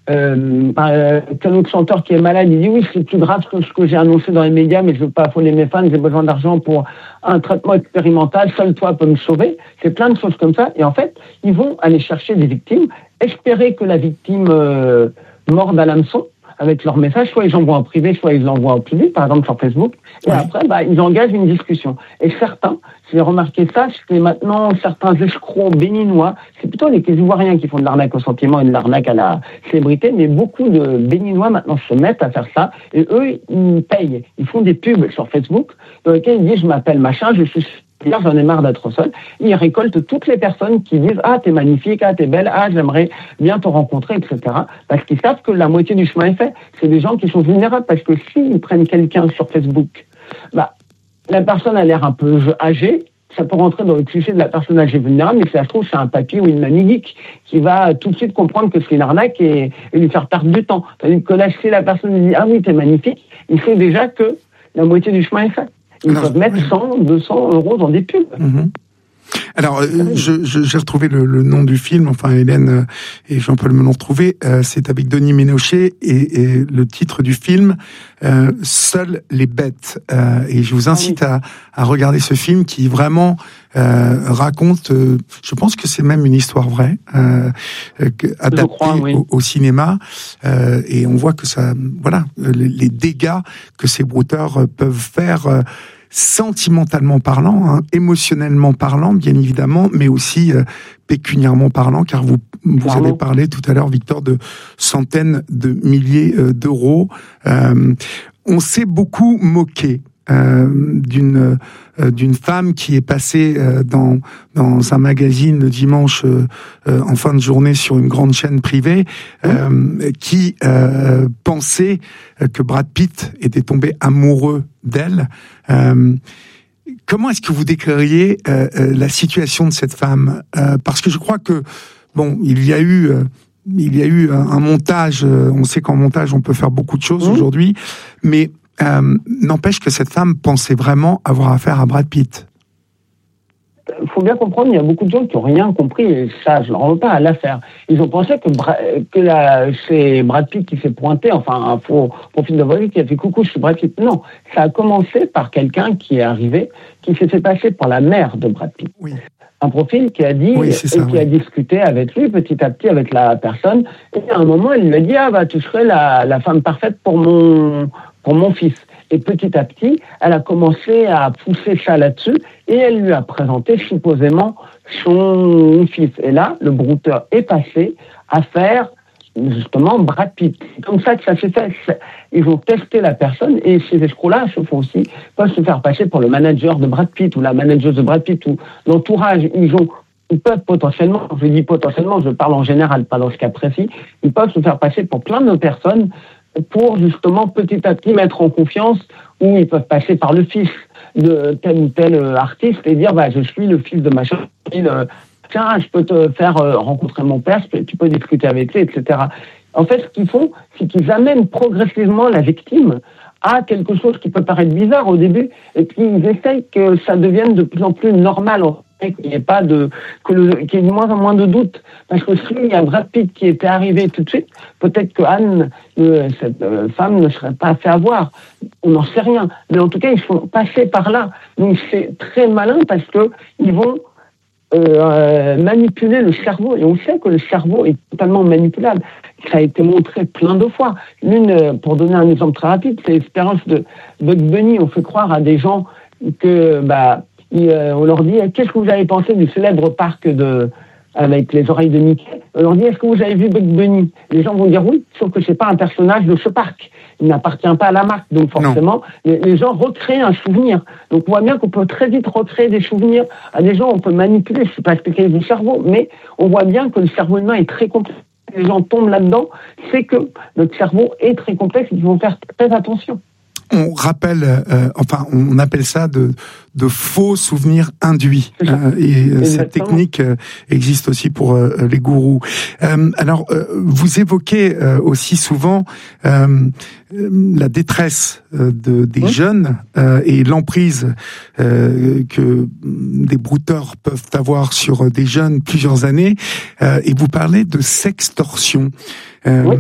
S1: Euh, euh, qu'un autre chanteur qui est malade, il dit oui, c'est plus grave que ce que j'ai annoncé dans les médias, mais je veux pas affoler mes fans, j'ai besoin d'argent pour un traitement expérimental, seul toi peux me sauver. C'est plein de choses comme ça. Et en fait, ils vont aller chercher des victimes, espérer que la victime euh, morde à l'hameçon avec leur message, soit ils envoient en privé, soit ils l'envoient en public, par exemple sur Facebook, et oui. après, bah, ils engagent une discussion. Et certains, j'ai remarqué ça, c'est maintenant certains escrocs béninois, c'est plutôt les Ivoiriens qui font de l'arnaque au sentiment et de l'arnaque à la célébrité, mais beaucoup de Béninois maintenant se mettent à faire ça, et eux, ils payent, ils font des pubs sur Facebook, dans lesquels ils disent, je m'appelle machin, je suis j'en ai marre d'être seul. Ils récoltent toutes les personnes qui disent « Ah, t'es magnifique, ah, t'es belle, ah, j'aimerais bien te rencontrer, et cetera » Parce qu'ils savent que la moitié du chemin est fait. C'est des gens qui sont vulnérables, parce que s'ils prennent quelqu'un sur Facebook, bah, la personne a l'air un peu âgée, ça peut rentrer dans le cliché de la personne âgée vulnérable, mais si ça se trouve, c'est un papy ou une mamie geek qui va tout de suite comprendre que c'est une arnaque et, et lui faire perdre du temps. Tandis que là, si la personne lui dit « Ah oui, t'es magnifique », il sait déjà que la moitié du chemin est fait. Ils Alors, peuvent mettre cent, deux cents euros dans des pubs.
S3: Mmh. Alors, euh, je, je, j'ai retrouvé le, le nom du film, enfin Hélène euh, et Jean-Paul me l'ont retrouvé, euh, c'est avec Denis Ménochet, et, et le titre du film, euh, « Seules les bêtes euh, ». Et je vous incite ah oui. à, à regarder ce film qui vraiment euh, raconte, euh, je pense que c'est même une histoire vraie, euh, euh, adaptée crois, oui. au, au cinéma, euh, et on voit que ça, voilà, les, les dégâts que ces brouteurs peuvent faire, euh, sentimentalement parlant, hein, émotionnellement parlant, bien évidemment, mais aussi euh, pécuniairement parlant, car vous vous avez parlé tout à l'heure, Victor, de centaines de milliers euh, d'euros. Euh, on s'est beaucoup moqué euh, d'une euh, d'une femme qui est passée euh, dans dans un magazine le dimanche euh, euh, en fin de journée sur une grande chaîne privée, euh, mmh. qui euh, pensait que Brad Pitt était tombé amoureux d'elle. Euh, comment est-ce que vous décririez euh, la situation de cette femme, euh, parce que je crois que bon, il y a eu euh, il y a eu un, un montage. Euh, on sait qu'en montage on peut faire beaucoup de choses mmh. aujourd'hui, mais Euh, n'empêche que cette femme pensait vraiment avoir affaire à Brad Pitt.
S1: Il faut bien comprendre, il y a beaucoup de gens qui n'ont rien compris, et ça, je ne leur veux pas à l'affaire. Ils ont pensé que, Bra- que la, c'est Brad Pitt qui s'est pointé, enfin, un faux profil de voix qui a fait « Coucou, je suis Brad Pitt ». Non, ça a commencé par quelqu'un qui est arrivé, qui s'est fait passer pour la mère de Brad Pitt. Oui. Un profil qui a dit, oui, ça, et qui oui. a discuté avec lui petit à petit avec la personne, et à un moment, il lui a dit « Ah, bah, tu serais la, la femme parfaite pour mon... pour mon fils ». Et petit à petit, elle a commencé à pousser ça là-dessus, et elle lui a présenté supposément son fils. Et là, le brouteur est passé à faire justement Brad Pitt. C'est comme ça que ça s'est fait. Ils ont testé la personne, et ces escrocs-là se font aussi, peuvent se faire passer pour le manager de Brad Pitt, ou la manageuse de Brad Pitt, ou l'entourage. Ils ont Ils peuvent potentiellement, je dis potentiellement, je parle en général, pas dans ce cas précis, ils peuvent se faire passer pour plein de personnes pour justement petit à petit mettre en confiance, ou ils peuvent passer par le fils de tel ou tel artiste et dire bah, je suis le fils de machin, euh, tiens, je peux te faire euh, rencontrer mon père, tu peux discuter avec lui, et cetera. En fait, ce qu'ils font, c'est qu'ils amènent progressivement la victime à quelque chose qui peut paraître bizarre au début, et puis ils essayent que ça devienne de plus en plus normal, qu'il n'y ait pas de, que le, qu'il y ait de moins en moins de doutes. Parce que s'il y a Brad Pitt qui était arrivé tout de suite, peut-être que Anne, euh, cette euh, femme, ne serait pas fait avoir. On n'en sait rien. Mais en tout cas, ils sont passés par là. Donc c'est très malin parce que ils vont euh, manipuler le cerveau. Et on sait que le cerveau est totalement manipulable. Ça a été montré plein de fois. L'une, pour donner un exemple très rapide, c'est l'expérience de Bugs Bunny. On fait croire à des gens que, bah, Et, euh, on leur dit, qu'est-ce que vous avez pensé du célèbre parc de, avec les oreilles de Mickey? On leur dit, est-ce que vous avez vu Bugs Bunny? Les gens vont dire oui, sauf que c'est pas un personnage de ce parc. Il n'appartient pas à la marque. Donc forcément, les, les gens recréent un souvenir. Donc on voit bien qu'on peut très vite recréer des souvenirs. À des gens, on peut manipuler, je ne suis pas spécialiste du cerveau, mais on voit bien que le cerveau humain est très complexe. Les gens tombent là-dedans, c'est que notre cerveau est très complexe et qu'il faut faire très attention.
S3: On rappelle, euh, enfin, on appelle ça de, de faux souvenirs induits. Euh, et Exactement. Cette technique euh, existe aussi pour euh, les gourous. Euh, alors, euh, vous évoquez euh, aussi souvent euh, la détresse euh, de, des oui. jeunes euh, et l'emprise euh, que des brouteurs peuvent avoir sur des jeunes plusieurs années. Euh, et vous parlez de sextorsion. Euh,
S1: oui.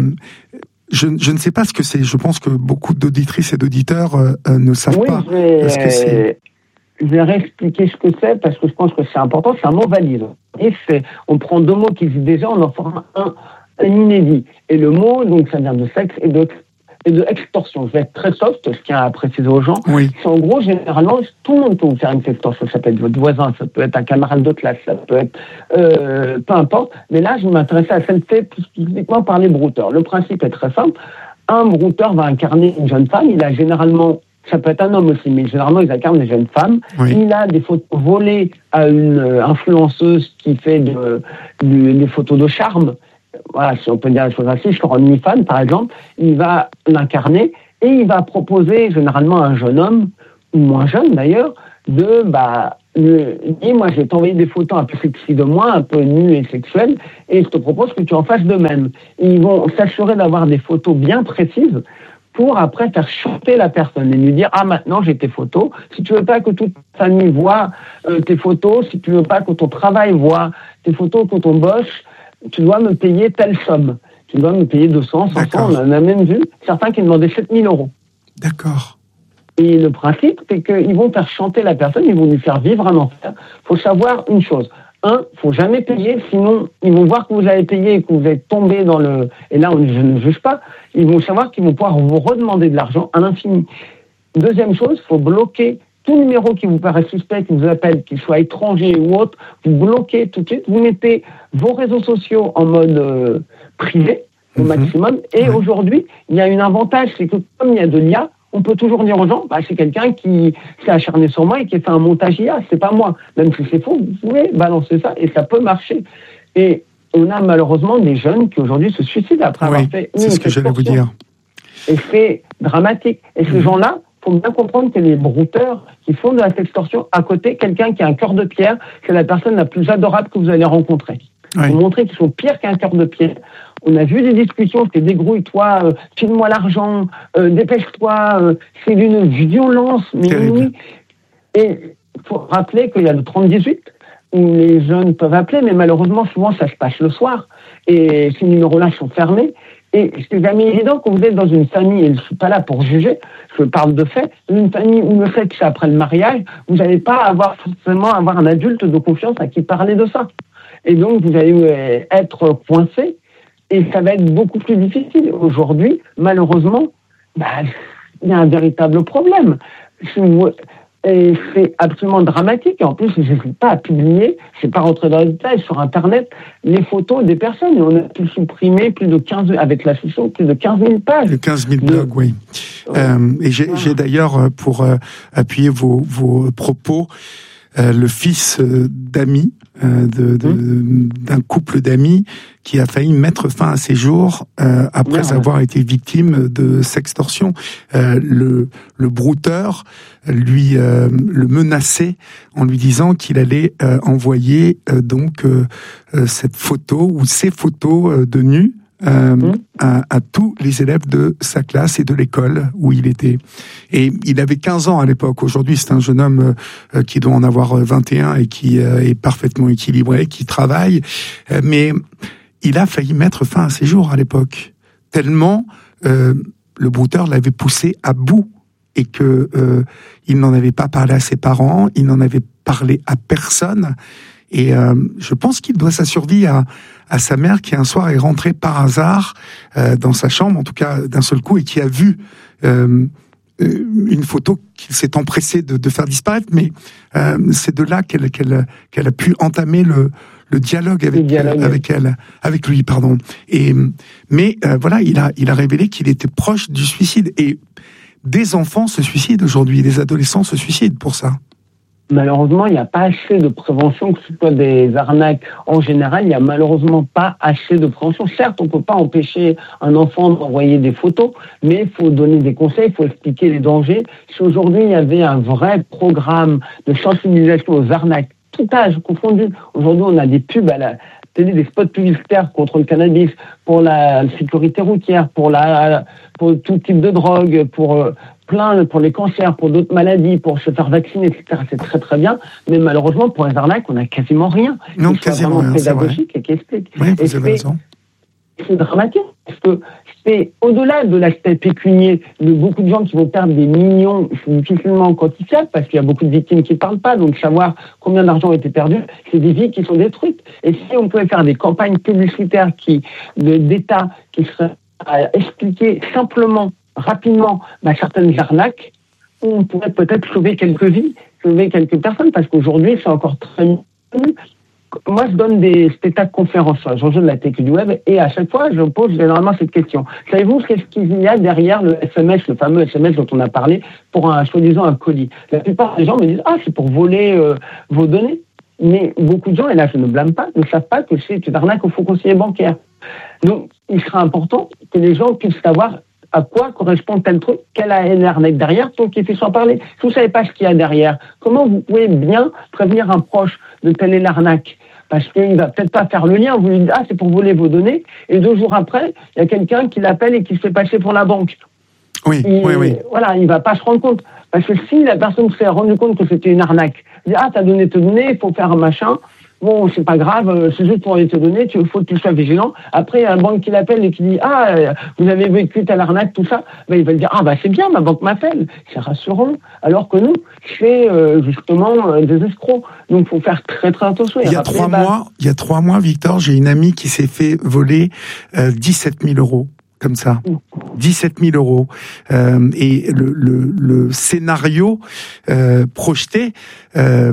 S3: je, je ne sais pas ce que c'est. Je pense que beaucoup d'auditrices et d'auditeurs euh, ne savent
S1: oui,
S3: pas
S1: je vais,
S3: ce que c'est.
S1: Je vais réexpliquer ce que c'est parce que je pense que c'est important. C'est un mot valise. Et c'est, on prend deux mots qui existent déjà, on en forme un, un inédit. Et le mot, donc, ça vient de sexe et de, et de extorsion. Je vais être très soft, je tiens à préciser aux gens.
S3: Oui.
S1: C'est en gros, généralement, tout le monde peut vous faire une extorsion. Ça peut être votre voisin, ça peut être un camarade de classe, ça peut être euh, peu importe. Mais là, je m'intéressais à celle faite spécifiquement par les brouteurs. Le principe est très simple. Un brouteur va incarner une jeune femme. Il a généralement, ça peut être un homme aussi, mais généralement, ils incarnent des jeunes femmes.
S3: Oui.
S1: Il a des photos volées à une euh, influenceuse qui fait de, de, des photos de charme. Voilà, si on peut dire des choses ainsi, sur OnlyFans, par exemple, il va l'incarner et il va proposer généralement à un jeune homme, ou moins jeune d'ailleurs, de, bah, le, dis, moi, je vais t'envoyer des photos un peu sexy de moi, un peu nues et sexuelles, et je te propose que tu en fasses de même. Et ils vont s'assurer d'avoir des photos bien précises pour après faire chanter la personne et lui dire « Ah, maintenant, j'ai tes photos. Si tu veux pas que toute ta famille voit euh, tes photos, si tu veux pas que ton travail voit tes photos, que ton boss, tu dois me payer telle somme. Tu dois me payer deux cents, cinq cents. » On en a même vu certains qui demandaient sept mille euros.
S3: D'accord.
S1: Et le principe, c'est qu'ils vont faire chanter la personne, ils vont lui faire vivre un enfer. Il faut savoir une chose. Un, il ne faut jamais payer, sinon ils vont voir que vous avez payé et que vous êtes tombé dans le... Et là, on, je ne juge pas. Ils vont savoir qu'ils vont pouvoir vous redemander de l'argent à l'infini. Deuxième chose, il faut bloquer tout numéro qui vous paraît suspect, qui vous appelle, qu'il soit étranger ou autre. Vous bloquez tout de suite. Vous mettez vos réseaux sociaux en mode euh, privé au mmh. maximum. Et ouais. aujourd'hui, il y a un avantage, c'est que comme il y a de l'I A, on peut toujours dire aux gens, bah, c'est quelqu'un qui s'est acharné sur moi et qui a fait un montage I A, c'est pas moi. Même si c'est faux, vous pouvez balancer ça et ça peut marcher. Et on a malheureusement des jeunes qui aujourd'hui se suicident après
S3: oui,
S1: avoir fait une
S3: c'est ce que j'allais vous dire.
S1: Et c'est dramatique. Et ces mmh. gens-là, il faut bien comprendre que les brouteurs qui font de la sextorsion, à côté, quelqu'un qui a un cœur de pierre, c'est la personne la plus adorable que vous allez rencontrer. Oui. Pour montrer qu'ils sont pires qu'un cœur de pierre. On a vu des discussions, c'est dégrouille-toi, euh, file-moi l'argent, euh, dépêche-toi, euh, c'est d'une violence, mais oui. Et il faut rappeler qu'il y a le trente dix-huit, où les jeunes peuvent appeler, mais malheureusement, souvent, ça se passe le soir. Et ces numéros-là sont fermés. Et c'est jamais évident quand vous êtes dans une famille, et je ne suis pas là pour juger, je parle de fait, une famille où le fait que c'est après le mariage, vous n'allez pas avoir forcément avoir un adulte de confiance à qui parler de ça. Et donc, vous allez être coincé. Et ça va être beaucoup plus difficile. Aujourd'hui, malheureusement, bah, il y a un véritable problème. Et c'est absolument dramatique. Et en plus, je n'hésite pas à publier, je ne vais pas rentrer dans les détails, sur Internet, les photos des personnes. Et on a pu supprimer plus de quinze, avec la fiction, plus de quinze mille pages.
S3: De quinze mille blogs, oui. Euh, et j'ai, j'ai d'ailleurs, pour euh, appuyer vos, vos propos, euh, le fils euh, d'amis, euh, de, de, mmh. d'un couple d'amis qui a failli mettre fin à ses jours euh, après ouais, avoir ouais. été victime de sextorsion. Euh, le, le brouteur lui euh, le menaçait en lui disant qu'il allait euh, envoyer euh, donc euh, euh, cette photo ou ces photos euh, de nu Euh, mmh. à, à tous les élèves de sa classe et de l'école où il était. Et il avait quinze ans à l'époque. Aujourd'hui, c'est un jeune homme euh, qui doit en avoir vingt et un et qui euh, est parfaitement équilibré, qui travaille. Euh, mais il a failli mettre fin à ses jours à l'époque. Tellement euh, le brouteur l'avait poussé à bout et que euh, il n'en avait pas parlé à ses parents, il n'en avait parlé à personne. Et euh, je pense qu'il doit sa survie à, à sa mère qui un soir est rentrée par hasard euh, dans sa chambre, en tout cas d'un seul coup, et qui a vu euh, une photo qu'il s'est empressé de, de faire disparaître. Mais euh, c'est de là qu'elle, qu'elle, qu'elle a pu entamer le, le dialogue avec, le dialogue. Euh, avec elle, avec lui, pardon. Et mais euh, voilà, il a, il a révélé qu'il était proche du suicide. Et des enfants se suicident aujourd'hui, des adolescents se suicident pour ça.
S1: Malheureusement, il n'y a pas assez de prévention, que ce soit des arnaques. En général, il n'y a malheureusement pas assez de prévention. Certes, on ne peut pas empêcher un enfant d'envoyer des photos, mais il faut donner des conseils, il faut expliquer les dangers. Si aujourd'hui, il y avait un vrai programme de sensibilisation aux arnaques, tout âge confondu, aujourd'hui, on a des pubs à la télé, des spots publicitaires contre le cannabis, pour la sécurité routière, pour, la, pour tout type de drogue, pour... plein pour les cancers, pour d'autres maladies, pour se faire vacciner, et cetera. C'est très très bien, mais malheureusement pour les arnaques, on n'a quasiment rien.
S3: Non, quasiment rien,
S1: pédagogique et qui explique.
S3: Oui, vous
S1: et
S3: avez raison.
S1: c'est dramatique, parce que c'est au-delà de l'aspect pécunier de beaucoup de gens qui vont perdre des millions, c'est difficilement quantifiable, parce qu'il y a beaucoup de victimes qui ne parlent pas, donc savoir combien d'argent a été perdu, c'est des vies qui sont détruites. Et si on pouvait faire des campagnes publicitaires qui, de, d'État qui seraient à expliquer simplement, rapidement, bah, certaines arnaques, on pourrait peut-être sauver quelques vies, sauver quelques personnes, parce qu'aujourd'hui, c'est encore très connu. Moi, je donne des spectacles conférences sur les enjeux de la tech et du web, et à chaque fois, je pose généralement cette question. Savez-vous qu'est-ce qu'il y a derrière le S M S, le fameux S M S dont on a parlé, pour un, soi-disant, un colis? La plupart des gens me disent « Ah, c'est pour voler euh, vos données ». Mais beaucoup de gens, et là je ne blâme pas, ne savent pas que c'est une arnaque au faux conseiller bancaire. Donc, il sera important que les gens puissent savoir à quoi correspond tel truc, quelle a une arnaque derrière, pour qu'ils puissent en parler. Si vous ne savez pas ce qu'il y a derrière, comment vous pouvez bien prévenir un proche de telle est l'arnaque? Parce qu'il ne va peut-être pas faire le lien, vous lui dites « Ah, c'est pour voler vos données », et deux jours après, il y a quelqu'un qui l'appelle et qui se fait passer pour la banque.
S3: Oui,
S1: et,
S3: oui, oui.
S1: Voilà, il ne va pas se rendre compte. Parce que si la personne s'est rendue compte que c'était une arnaque, il dit « Ah, t'as donné tes données, il faut faire un machin », bon, c'est pas grave, c'est juste pour aller te donner, il faut que tu sois vigilant. Après, il y a un banque qui l'appelle et qui dit « Ah, vous avez vécu telle arnaque, tout ça », ben, il va dire « Ah, bah c'est bien, ma banque m'appelle », c'est rassurant. Alors que nous, c'est euh, justement euh, des escrocs. Donc, il faut faire très très attention.
S3: Il y a
S1: après,
S3: trois
S1: bah...
S3: mois, il y a trois mois, Victor, j'ai une amie qui s'est fait voler euh, dix-sept mille euros. Comme ça, dix-sept mille euros. Euh, et le, le, le scénario euh, projeté, euh,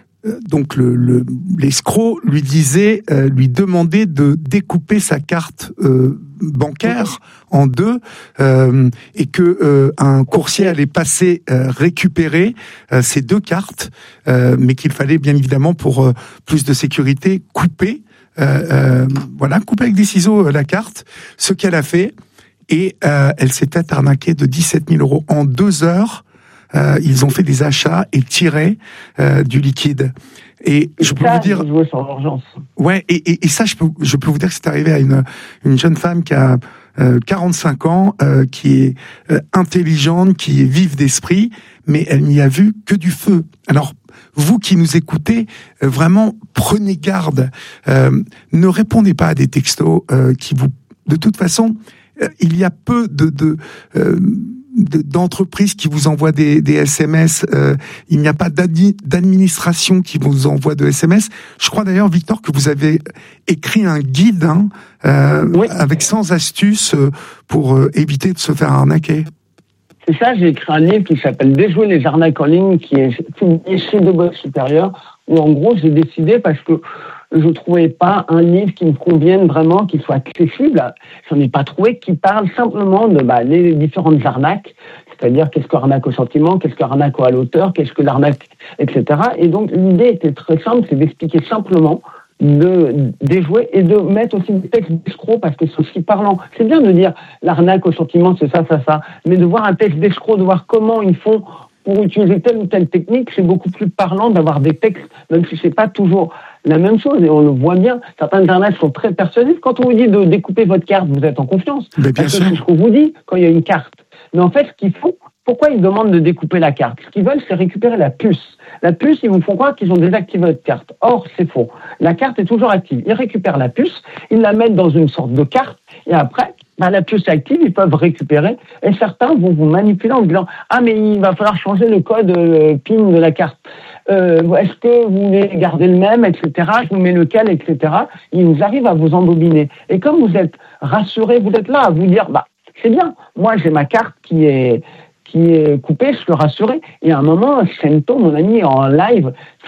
S3: donc le, le, l'escroc lui disait, euh, lui demandait de découper sa carte euh, bancaire en deux, euh, et que euh, un coursier allait passer euh, récupérer euh, ces deux cartes, euh, mais qu'il fallait bien évidemment pour euh, plus de sécurité couper. Euh, euh, voilà, couper avec des ciseaux euh, la carte, ce qu'elle a fait, et euh, elle s'était arnaquée de dix-sept mille euros. En deux heures, euh, ils ont fait des achats et tiré euh, du liquide. Et, et je peux
S1: ça,
S3: vous dire,
S1: jouer sur l'urgence.
S3: Ouais, et, et, et ça, je peux, je peux vous dire que c'est arrivé à une, une jeune femme qui a euh, quarante-cinq ans, euh, qui est euh, intelligente, qui est vive d'esprit, mais elle n'y a vu que du feu. Alors, vous qui nous écoutez, euh, vraiment, prenez garde. Euh, ne répondez pas à des textos euh, qui vous... De toute façon, euh, il y a peu de... de euh, d'entreprises qui vous envoient des, des S M S, euh, il n'y a pas d'admi- d'administration qui vous envoie de S M S. Je crois d'ailleurs, Victor, que vous avez écrit un guide hein, euh, oui. avec cent astuces pour euh, éviter de se faire arnaquer.
S1: C'est ça, j'ai écrit un livre qui s'appelle « Déjouer les arnaques en ligne » qui est publié chez De Bois Supérieur, où en gros j'ai décidé parce que je trouvais pas un livre qui me convienne vraiment, qui soit accessible. J'en ai pas trouvé, qui parle simplement de bah, les différentes arnaques, c'est-à-dire qu'est-ce que l'arnaque au sentiment, qu'est-ce que l'arnaque à l'auteur, qu'est-ce que l'arnaque, et cetera. Et donc l'idée était très simple, c'est d'expliquer simplement, de déjouer et de mettre aussi des textes d'escroc parce que c'est aussi parlant. C'est bien de dire l'arnaque au sentiment, c'est ça, ça, ça, mais de voir un texte d'escroc, de voir comment ils font pour utiliser telle ou telle technique, c'est beaucoup plus parlant d'avoir des textes, même si c'est pas toujours la même chose, et on le voit bien. Certaines arnaques sont très persuasives. Quand on vous dit de découper votre carte, vous êtes en confiance.
S3: Mais bien
S1: parce
S3: sûr.
S1: que c'est ce qu'on vous dit quand il y a une carte. Mais en fait, ce qu'il faut, pourquoi ils demandent de découper la carte? Ce qu'ils veulent, c'est récupérer la puce. La puce, ils vous font croire qu'ils ont désactivé votre carte. Or, c'est faux. La carte est toujours active. Ils récupèrent la puce, ils la mettent dans une sorte de carte, et après, bah, la puce est active, ils peuvent récupérer, et certains vont vous manipuler en disant « Ah, mais il va falloir changer le code euh, PIN de la carte. Euh, est-ce que vous voulez garder le même, et cetera. Je vous mets lequel, et cetera. » Ils vous arrivent à vous embobiner. Et comme vous êtes rassurés, vous êtes là à vous dire « Bah, c'est bien, moi j'ai ma carte qui est... » qui est coupé, je suis rassuré. Et à un moment, Sento, mon ami, en live,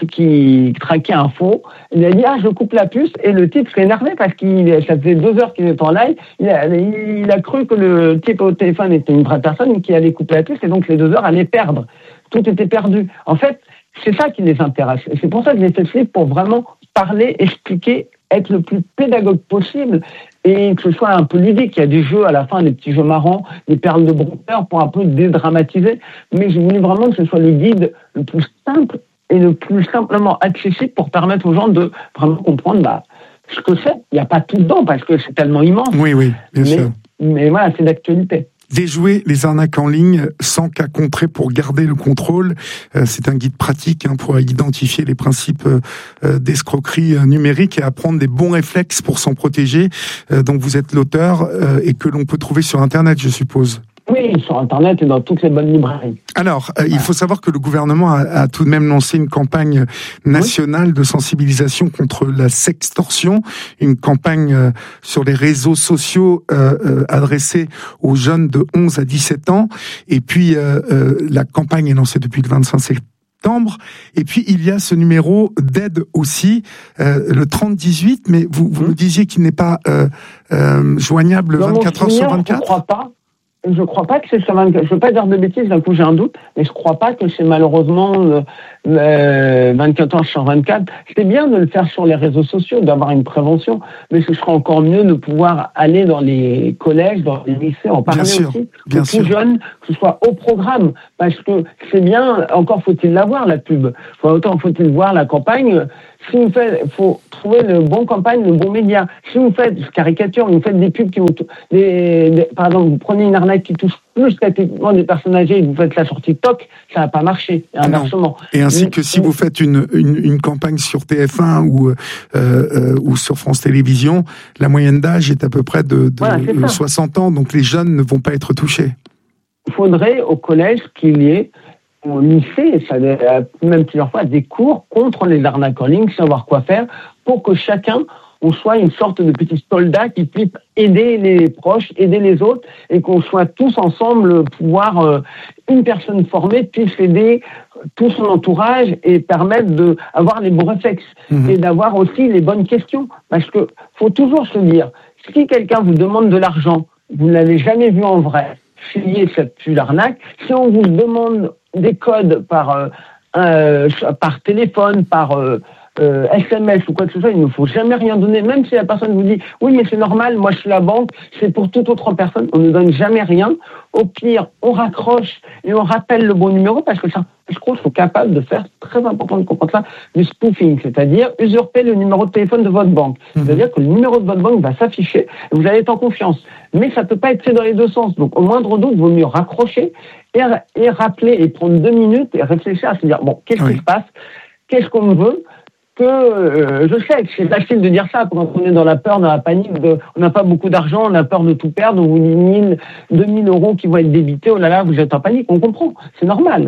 S1: qui traquait un faux, il a dit « Ah, je coupe la puce ». Et le type s'est énervé parce qu'il ça faisait deux heures qu'il était en live. Il a, il a cru que le type au téléphone était une vraie personne qui allait couper la puce et donc les deux heures allaient perdre. Tout était perdu. En fait, c'est ça qui les intéresse. Et c'est pour ça que j'ai fait ce livre, pour vraiment parler, expliquer, être le plus pédagogue possible et que ce soit un peu ludique. Il y a des jeux à la fin, des petits jeux marrants, des perles de brouteur pour un peu dédramatiser. Mais je voulais vraiment que ce soit le guide le plus simple et le plus simplement accessible pour permettre aux gens de vraiment comprendre bah, ce que c'est. Il n'y a pas tout dedans parce que c'est tellement immense.
S3: Oui, oui, bien
S1: mais,
S3: sûr.
S1: Mais voilà, c'est d'actualité.
S3: Déjouer les arnaques en ligne sans cas concret pour garder le contrôle. Euh, c'est un guide pratique hein, pour identifier les principes euh, d'escroquerie euh, numérique et apprendre des bons réflexes pour s'en protéger. Euh, donc vous êtes l'auteur euh, et que l'on peut trouver sur Internet, je suppose.
S1: Oui, sur Internet et dans toutes les bonnes librairies.
S3: Alors, euh, il faut savoir que le gouvernement a, a tout de même lancé une campagne nationale de sensibilisation contre la sextorsion, une campagne euh, sur les réseaux sociaux euh, euh, adressée aux jeunes de onze à dix-sept ans. Et puis, euh, euh, la campagne est lancée depuis le vingt-cinq septembre. Et puis, il y a ce numéro d'aide aussi, euh, le trente dix-huit, mais vous, vous mmh. me disiez qu'il n'est pas euh, euh, joignable vingt-quatre heures sur vingt-quatre ?
S1: Je ne crois pas. Je crois pas que c'est sur vingt-quatre. Je veux pas dire de bêtises, d'un coup j'ai un doute, mais je crois pas que c'est malheureusement euh, euh, vingt-quatre heures sur vingt-quatre. C'est bien de le faire sur les réseaux sociaux, d'avoir une prévention, mais ce serait encore mieux de pouvoir aller dans les collèges, dans les lycées, en parler
S3: bien
S1: aussi,
S3: bien
S1: aux plus jeunes, que ce soit au programme, parce que c'est bien, encore faut-il l'avoir la pub, autant faut-il voir la campagne. Si vous faites, faut trouver le bon campagne, le bon média. Si vous faites caricature, vous faites des pubs qui vont, des, des, par exemple, vous prenez une arnaque qui touche plus statistiquement des personnes âgées et vous faites ça sur TikTok, ça va pas marcher, inversement.
S3: Et ainsi que si vous faites une, une, une campagne sur T F un ou, euh, euh, ou sur France Télévisions, la moyenne d'âge est à peu près de, de voilà, soixante ans, donc les jeunes ne vont pas être touchés.
S1: Il faudrait au collège qu'il y ait au lycée, ça, même plusieurs fois, des cours contre les arnaques en ligne, savoir quoi faire, pour que chacun, on soit une sorte de petit soldat qui puisse aider les proches, aider les autres, et qu'on soit tous ensemble, pouvoir, euh, une personne formée puisse aider tout son entourage et permettre d'avoir les bons réflexes, mmh. et d'avoir aussi les bonnes questions. Parce que faut toujours se dire, si quelqu'un vous demande de l'argent, vous ne l'avez jamais vu en vrai, fuyez cette pue l'arnaque. Si on vous demande des codes par, euh, euh, par téléphone, par euh, euh, S M S ou quoi que ce soit, il ne faut jamais rien donner. Même si la personne vous dit « Oui, mais c'est normal, moi je suis la banque, c'est pour toute autre personne », on ne donne jamais rien. Au pire, on raccroche et on rappelle le bon numéro parce que certains escrocs sont capables de faire, très important de comprendre ça, du spoofing, c'est-à-dire usurper le numéro de téléphone de votre banque. Mmh. C'est-à-dire que le numéro de votre banque va s'afficher et vous allez être en confiance. Mais ça ne peut pas être fait dans les deux sens. Donc, au moindre doute, il vaut mieux raccrocher et, et rappeler et prendre deux minutes et réfléchir à se dire, bon, qu'est-ce oui. qui se passe? Qu'est-ce qu'on veut? Que euh, je sais que c'est facile de dire ça quand on est dans la peur, dans la panique, de, on n'a pas beaucoup d'argent, on a peur de tout perdre, on vous dit mille, deux mille euros qui vont être débités, oh là là, vous êtes en panique, on comprend, c'est normal.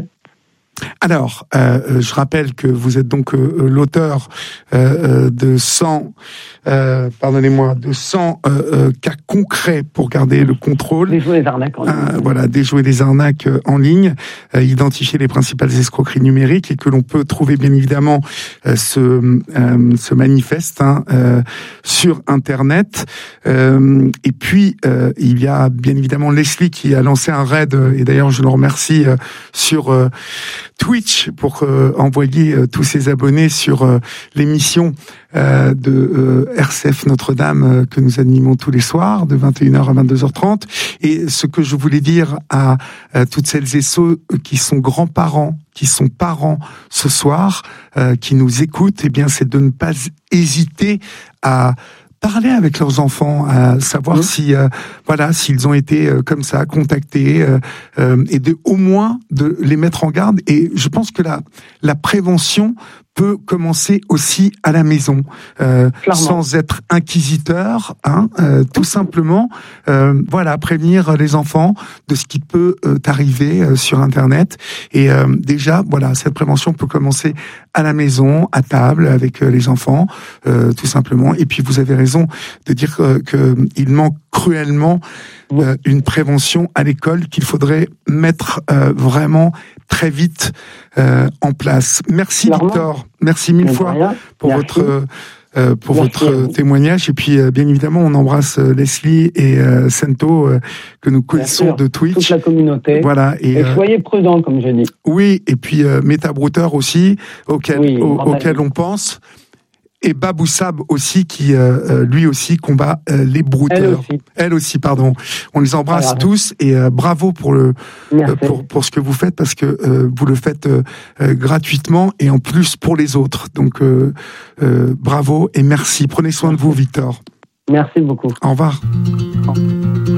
S3: Alors, euh, je rappelle que vous êtes donc euh, l'auteur euh, de cent, euh, pardonnez-moi, de cent euh, euh, cas concrets pour garder le contrôle.
S1: Déjouer les arnaques en ligne.
S3: Euh, voilà, déjouer les arnaques en ligne, euh, identifier les principales escroqueries numériques et que l'on peut trouver bien évidemment euh, ce, euh, ce manifeste hein, euh, sur Internet. Euh, et puis, euh, il y a bien évidemment Leslie qui a lancé un raid, et d'ailleurs je le remercie, euh, sur... Euh, Twitch pour euh, envoyer euh, tous ses abonnés sur euh, l'émission euh, de euh, R C F Notre-Dame euh, que nous animons tous les soirs de vingt et une heures à vingt-deux heures trente. Et ce que je voulais dire à, à toutes celles et ceux qui sont grands-parents, qui sont parents ce soir, euh, qui nous écoutent, eh bien, c'est de ne pas hésiter à parler avec leurs enfants, à savoir mmh. si euh, voilà s'ils ont été euh, comme ça contactés euh, euh, et de au moins de les mettre en garde. Et je pense que la la prévention peut commencer aussi à la maison, euh, sans être inquisiteur, hein, euh, tout simplement, euh, voilà, prévenir les enfants de ce qui peut euh, arriver euh, sur Internet. Et euh, déjà, voilà, cette prévention peut commencer à la maison, à table, avec euh, les enfants, euh, tout simplement. Et puis, vous avez raison de dire euh, qu'il manque cruellement euh, une prévention à l'école qu'il faudrait mettre euh, vraiment très vite euh, en place. Merci Clairement. Victor, merci mille fois rien. pour merci. votre euh, pour merci votre témoignage. Et puis euh, bien évidemment, on embrasse euh, Leslie et euh, Sento euh, que nous connaissons de Twitch.
S1: Toute la communauté.
S3: Voilà. Et,
S1: et soyez prudents, comme je dis.
S3: Oui, et puis euh, Meta Brouter aussi, auquel oui, au, auquel on pense. Et Babou Sab aussi, qui euh, lui aussi combat euh, les brouteurs.
S1: Elle aussi.
S3: Elle aussi, pardon. On les embrasse voilà. tous et euh, bravo pour le euh, pour pour ce que vous faites parce que euh, vous le faites euh, euh, gratuitement et en plus pour les autres. Donc euh, euh, bravo et merci. Prenez soin merci. de vous, Victor.
S1: Merci beaucoup.
S3: Au revoir.
S2: R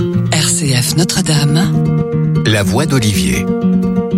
S2: R C F Notre-Dame, la voix d'Olivier.